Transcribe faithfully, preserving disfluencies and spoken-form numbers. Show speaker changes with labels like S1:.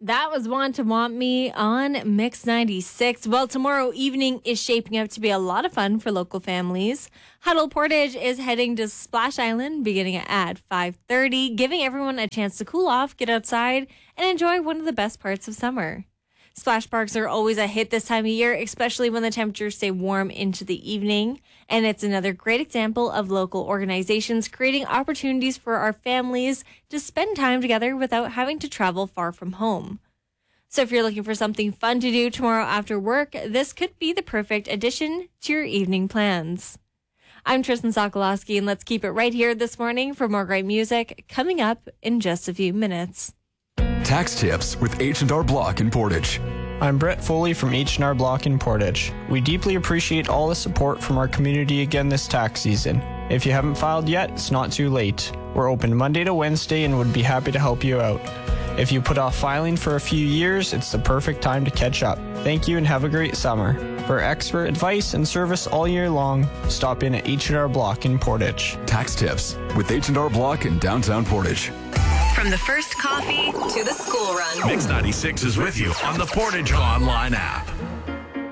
S1: That was Want to Want Me on Mix ninety-six. Well, tomorrow evening is shaping up to be a lot of fun for local families. Huddle Portage is heading to Splash Island beginning at five thirty, giving everyone a chance to cool off, get outside, and enjoy one of the best parts of summer. Splash parks are always a hit this time of year, especially when the temperatures stay warm into the evening. And it's another great example of local organizations creating opportunities for our families to spend time together without having to travel far from home. So if you're looking for something fun to do tomorrow after work, this could be the perfect addition to your evening plans. I'm Tristan Sokolowski, and let's keep it right here this morning for more great music coming up in just a few minutes.
S2: Tax tips with H and R Block in Portage.
S3: I'm Brett Foley from H and R Block in Portage. We deeply appreciate all the support from our community again this tax season. If you haven't filed yet, it's not too late. We're open Monday to Wednesday and would be happy to help you out. If you put off filing for a few years, it's the perfect time to catch up. Thank you and have a great summer. For expert advice and service all year long, stop in at H and R Block in Portage.
S2: Tax tips with H and R Block in downtown Portage.
S4: From the first coffee to the school run.
S5: Mix ninety-six is with you on the Portage Online app.